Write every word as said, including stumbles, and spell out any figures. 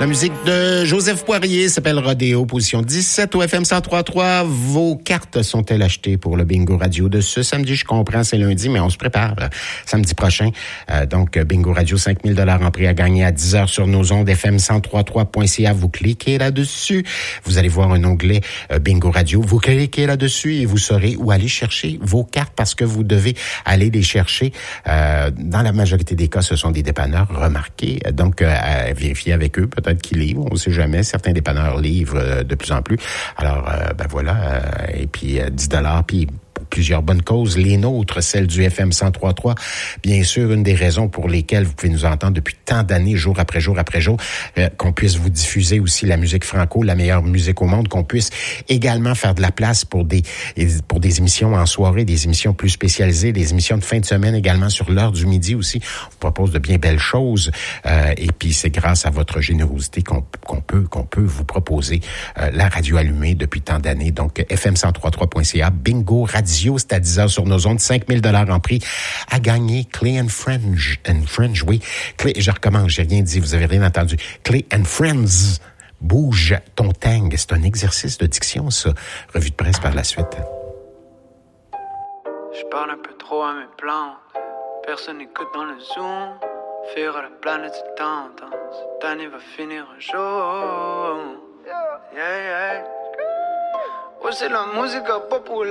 La musique de Joseph Poirier s'appelle Rodéo, position dix-sept au F M cent trois virgule trois. Vos cartes sont-elles achetées pour le Bingo Radio de ce samedi? Je comprends, c'est lundi, mais on se prépare là, samedi prochain. Euh, donc, Bingo Radio, cinq mille dollars en prix à gagner à dix heures sur nos ondes F M cent trois virgule trois point C A. Vous cliquez là-dessus. Vous allez voir un onglet euh, Bingo Radio. Vous cliquez là-dessus et vous saurez où aller chercher vos cartes parce que vous devez aller les chercher. Euh, dans la majorité des cas, ce sont des dépanneurs remarqués. Donc, euh, à vérifier avec eux, peut-être qu'ils livrent, on ne sait jamais. Certains dépanneurs livrent euh, de plus en plus. Alors, euh, ben voilà. Euh, et puis, euh, dix dollars, puis pour plusieurs bonnes causes, les nôtres, celles du F M cent trois virgule trois. Bien sûr, une des raisons pour lesquelles vous pouvez nous entendre depuis tant d'années, jour après jour après jour, euh, qu'on puisse vous diffuser aussi la musique franco, la meilleure musique au monde, qu'on puisse également faire de la place pour des pour des émissions en soirée, des émissions plus spécialisées, des émissions de fin de semaine également sur l'heure du midi aussi. On vous propose de bien belles choses euh, et puis c'est grâce à votre générosité qu'on, qu'on peut qu'on peut vous proposer euh, la radio allumée depuis tant d'années. Donc F M cent trois virgule trois point C A, Bingo Radio, c'est à dix heures sur nos ondes, cinq mille dollars en prix à gagner. Clay and Fringe, and Fringe, oui. Clay, je recommence, j'ai rien dit, vous avez rien entendu. Clay and Friends, bouge ton tang. C'est un exercice de diction, ça. Revue de presse par la suite. Je parle un peu trop à mes plantes. Personne n'écoute dans le zoom. Faire à la planète, c'est tendance. Cette année va finir un jour. Yeah, yeah. Ouais, c'est la musique à pas pour